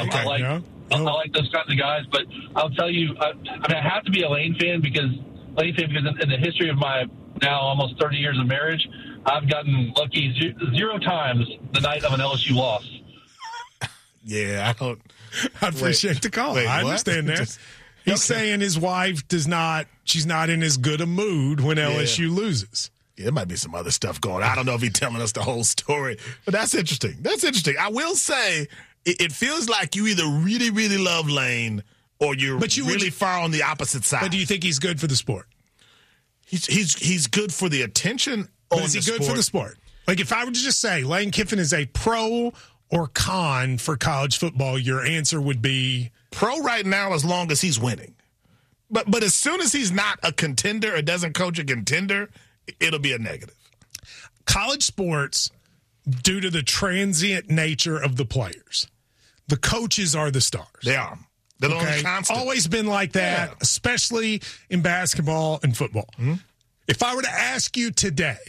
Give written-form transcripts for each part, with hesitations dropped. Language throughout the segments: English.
Okay. I like those kinds of guys, but I'll tell you, I have to be a Lane fan because in the history of my now almost 30 years of marriage, I've gotten lucky 0 times the night of an LSU loss. Yeah, I appreciate the call. I understand that. He's saying his wife she's not in as good a mood when LSU loses. Yeah, there might be some other stuff going on. I don't know if he's telling us the whole story, but that's interesting. I will say it feels like you either really, really love Lane or you're really far on the opposite side. But do you think he's good for the sport? He's good for the attention. But is he good for the sport? Like if I were to just say Lane Kiffin is a pro or con for college football, your answer would be pro right now as long as he's winning. But as soon as he's not a contender or doesn't coach a contender, it'll be a negative. College sports, due to the transient nature of the players, the coaches are the stars. They are. They're only constant. Always been like that, especially in basketball and football. Mm-hmm. If I were to ask you today,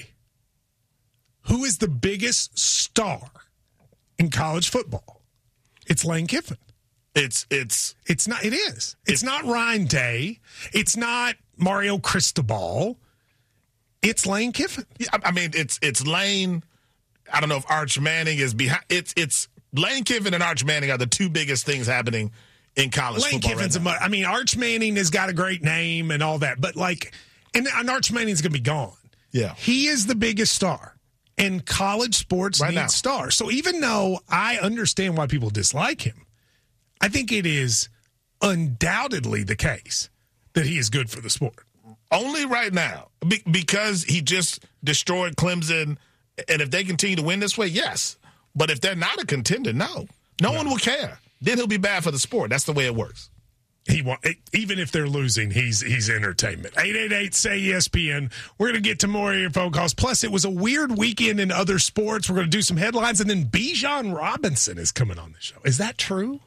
who is the biggest star in college football? It's Lane Kiffin. It's not. It is. It's not Ryan Day. It's not Mario Cristobal. It's Lane Kiffin. Yeah, I mean, it's Lane. I don't know if Arch Manning is behind. It's Lane Kiffin and Arch Manning are the two biggest things happening in college football. Lane Kiffin's Arch Manning has got a great name and all that, but and Arch Manning's going to be gone. Yeah, he is the biggest star. And college sports need stars. So even though I understand why people dislike him, I think it is undoubtedly the case that he is good for the sport. Only right now, because he just destroyed Clemson. And if they continue to win this way, yes. But if they're not a contender, no one will care. Then he'll be bad for the sport. That's the way it works. Even if they're losing, he's entertainment. 888-SAY-ESPN. We're going to get to more of your phone calls. Plus, it was a weird weekend in other sports. We're going to do some headlines, and then Bijan Robinson is coming on the show. Is that true?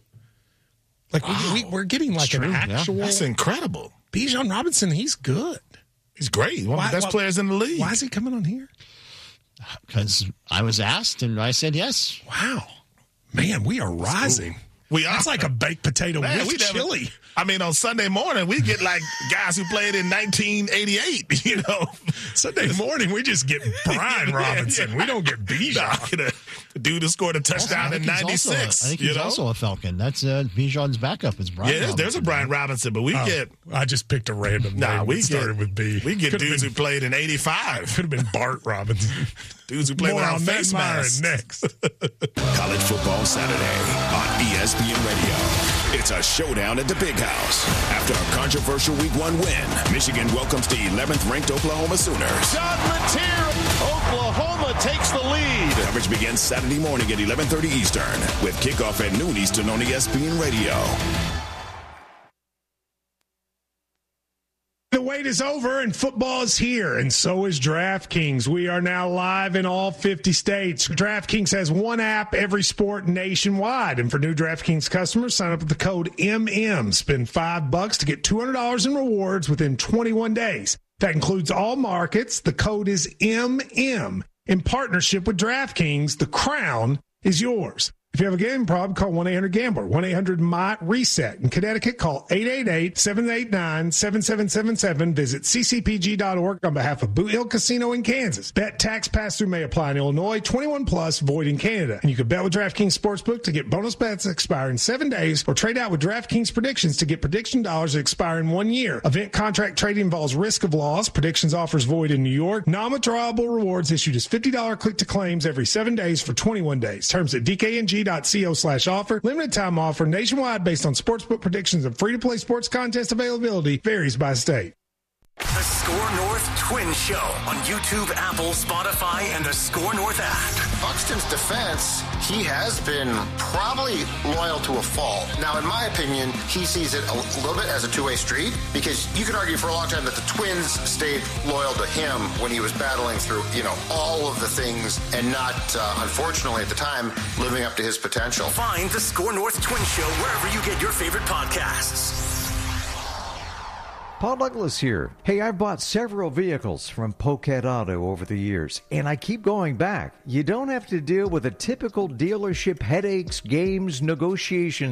We're getting an actual. Yeah. That's incredible. Bijan Robinson, he's good. He's great. One of the best players in the league. Why is he coming on here? Because I was asked, and I said yes. Wow. Man, we are rising. We are. That's like a baked potato with chili. I mean, on Sunday morning, we get guys who played in 1988, Sunday morning, we just get Brian Robinson. We don't get Bijan. The dude who scored a touchdown in 96. I think he's also a Falcon. That's Bijan's backup is Brian Robinson. There's a Brian Robinson, but I just picked a random name. We started with B. We get dudes who played in 85. Could have been Bart Robinson. Dudes who played without face masks. Next. College Football Saturday on ESPN Radio. It's a showdown at the Big House. After a controversial Week 1 win, Michigan welcomes the 11th-ranked Oklahoma Sooners. John Mateer, Oklahoma takes the lead. Coverage begins Saturday morning at 11:30 Eastern with kickoff at noon Eastern on ESPN Radio. The wait is over and football is here, and so is DraftKings. We are now live in all 50 states. DraftKings has one app, every sport nationwide. And for new DraftKings customers, sign up with the code MM. Spend $5 to get $200 in rewards within 21 days. That includes all markets. The code is MM. In partnership with DraftKings, the crown is yours. If you have a gambling problem, call 1-800-GAMBLER, 1-800-MY-RESET. In Connecticut, call 888-789-7777. Visit ccpg.org on behalf of Boot Hill Casino in Kansas. Bet tax pass-through may apply in Illinois, 21 plus, void in Canada. And you can bet with DraftKings Sportsbook to get bonus bets that expire in 7 days, or trade out with DraftKings Predictions to get prediction dollars that expire in 1 year. Event contract trading involves risk of loss. Predictions offers void in New York. Non-withdrawable rewards issued as $50 click-to-claims every 7 days for 21 days. Terms at DKNG.co/offer. Limited time offer nationwide based on sportsbook predictions and free-to-play sports contest availability. Varies by state. The Score North Twin Show on YouTube, Apple, Spotify, and the Score North app. Buxton's defense, he has been probably loyal to a fault. Now, in my opinion, he sees it a little bit as a two-way street, because you could argue for a long time that the Twins stayed loyal to him when he was battling through, all of the things and not, unfortunately at the time, living up to his potential. Find the Score North Twin Show wherever you get your favorite podcasts. Paul Douglas here. Hey, I've bought several vehicles from Poquet Auto over the years, and I keep going back. You don't have to deal with the typical dealership headaches, games, negotiations,